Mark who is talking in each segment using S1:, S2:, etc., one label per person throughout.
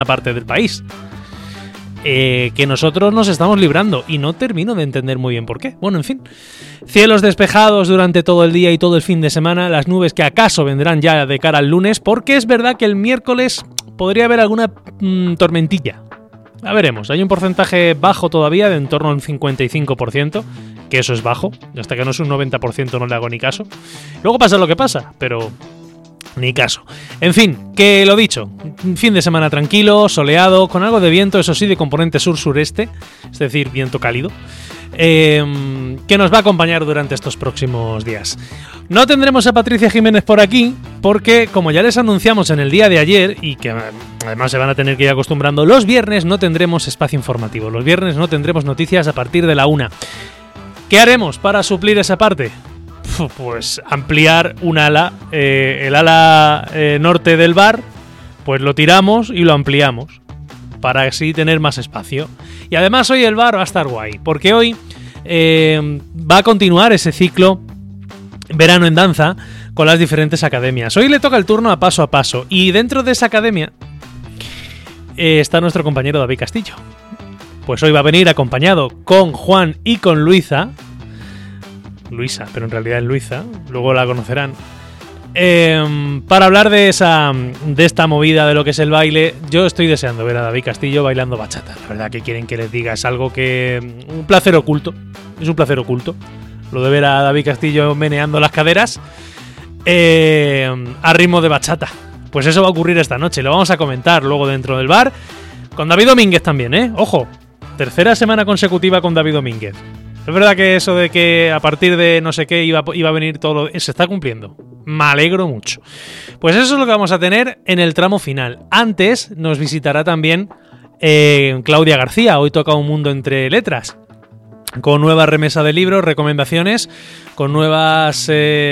S1: parte del país. Que nosotros nos estamos librando y no termino de entender muy bien por qué. Bueno, en fin. Cielos despejados durante todo el día y todo el fin de semana, las nubes que acaso vendrán ya de cara al lunes, porque es verdad que el miércoles podría haber alguna tormentilla. Ya veremos, hay un porcentaje bajo todavía, de en torno al 55%, que eso es bajo, hasta que no es un 90% no le hago ni caso. Luego pasa lo que pasa, pero ni caso. En fin, que lo dicho, un fin de semana tranquilo, soleado, con algo de viento, eso sí, de componente sur-sureste, es decir, viento cálido, que nos va a acompañar durante estos próximos días. No tendremos a Patricia Jiménez por aquí, porque como ya les anunciamos en el día de ayer, y que además se van a tener que ir acostumbrando, los viernes no tendremos espacio informativo, los viernes no tendremos noticias a partir de la 1. ¿Qué haremos para suplir esa parte? Pues ampliar un ala, el ala norte del bar, pues lo tiramos y lo ampliamos, para así tener más espacio. Y además hoy el bar va a estar guay, porque hoy va a continuar ese ciclo Verano en Danza con las diferentes academias. Hoy le toca el turno a Paso, y dentro de esa academia está nuestro compañero David Castillo. Pues hoy va a venir acompañado con Juan y con Luisa, pero en realidad es Luisa, luego la conocerán, para hablar de esta movida de lo que es el baile. Yo estoy deseando ver a David Castillo bailando bachata. La verdad, que quieren que les diga, es algo que... un placer oculto, es un placer oculto lo de ver a David Castillo meneando las caderas a ritmo de bachata. Pues eso va a ocurrir esta noche, lo vamos a comentar luego dentro del bar, con David Domínguez también, ojo, tercera semana consecutiva con David Domínguez. Es verdad que eso de que a partir de no sé qué iba a venir todo, se está cumpliendo. Me alegro mucho. Pues eso es lo que vamos a tener en el tramo final. Antes nos visitará también Claudia García. Hoy toca Un Mundo Entre Letras, con nueva remesa de libros, recomendaciones, con nuevas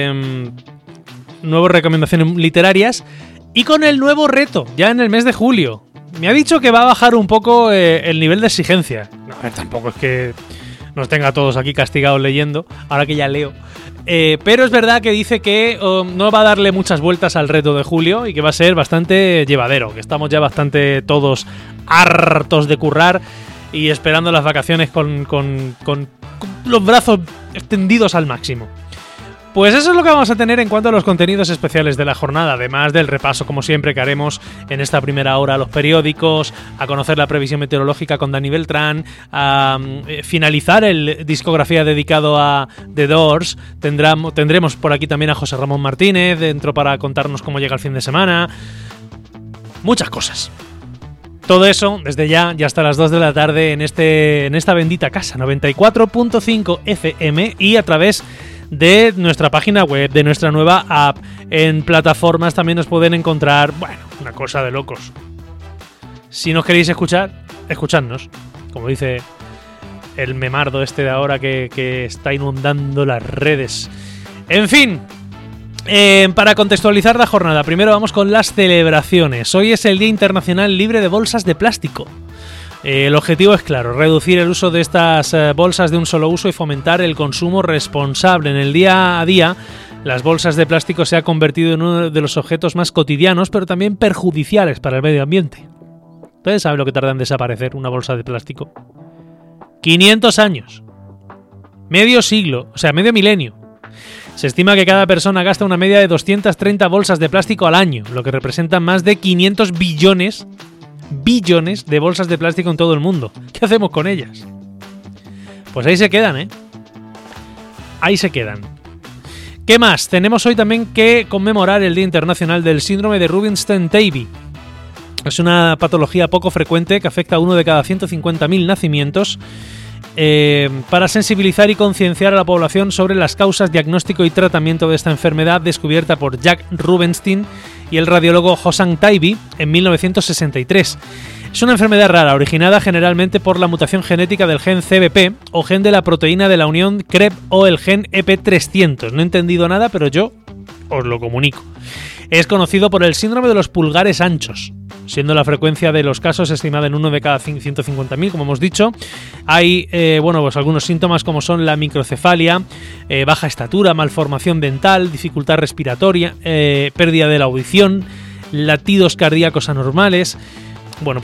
S1: recomendaciones literarias y con el nuevo reto, ya en el mes de julio. Me ha dicho que va a bajar un poco el nivel de exigencia. No, a ver, tampoco es que nos tenga a todos aquí castigados leyendo, ahora que ya leo. Pero es verdad que dice que no va a darle muchas vueltas al reto de julio y que va a ser bastante llevadero, que estamos ya bastante todos hartos de currar y esperando las vacaciones con los brazos extendidos al máximo. Pues eso es lo que vamos a tener en cuanto a los contenidos especiales de la jornada, además del repaso, como siempre, que haremos en esta primera hora a los periódicos, a conocer la previsión meteorológica con Dani Beltrán, a finalizar el discografía dedicado a The Doors. Tendremos por aquí también a José Ramón Martínez dentro para contarnos cómo llega el fin de semana. Muchas cosas. Todo eso desde ya hasta las 2 de la tarde en esta bendita casa, 94.5 FM, y a través de nuestra página web, de nuestra nueva app. En plataformas también nos pueden encontrar. Bueno, una cosa de locos. Si nos queréis escuchar, escuchadnos, como dice el memardo este de ahora que está inundando las redes. En fin, para contextualizar la jornada, primero vamos con las celebraciones. Hoy es el Día Internacional Libre de Bolsas de Plástico. El objetivo es claro, reducir el uso de estas bolsas de un solo uso y fomentar el consumo responsable. En el día a día, las bolsas de plástico se han convertido en uno de los objetos más cotidianos, pero también perjudiciales para el medio ambiente. ¿Ustedes saben lo que tarda en desaparecer una bolsa de plástico? 500 años. Medio siglo, o sea, medio milenio. Se estima que cada persona gasta una media de 230 bolsas de plástico al año, lo que representa más de 500 billones de bolsas de plástico en todo el mundo. ¿Qué hacemos con ellas? Pues ahí se quedan, Ahí se quedan. ¿Qué más? Tenemos hoy también que conmemorar el Día Internacional del Síndrome de Rubinstein-Taybi. Es una patología poco frecuente que afecta a uno de cada 150.000 nacimientos, para sensibilizar y concienciar a la población sobre las causas, diagnóstico y tratamiento de esta enfermedad, descubierta por Jack Rubinstein y el radiólogo Hossam Taibbi en 1963. Es una enfermedad rara, originada generalmente por la mutación genética del gen CBP o gen de la proteína de la unión CREB o el gen EP300. No he entendido nada, pero yo os lo comunico. Es conocido por el síndrome de los pulgares anchos, siendo la frecuencia de los casos estimada en 1 de cada 150.000, como hemos dicho. Hay pues algunos síntomas como son la microcefalia, baja estatura, malformación dental, dificultad respiratoria, pérdida de la audición, latidos cardíacos anormales. Bueno,